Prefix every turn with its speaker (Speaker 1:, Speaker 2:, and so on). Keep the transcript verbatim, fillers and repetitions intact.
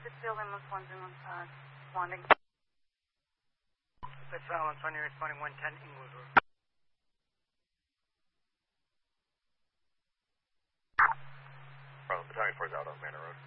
Speaker 1: Pittsfield, ambulance one zero one five, responding.
Speaker 2: Pittsfield, one twenty, responding one ten, Inglewood Road.
Speaker 3: Battalion four is out on Manor Road.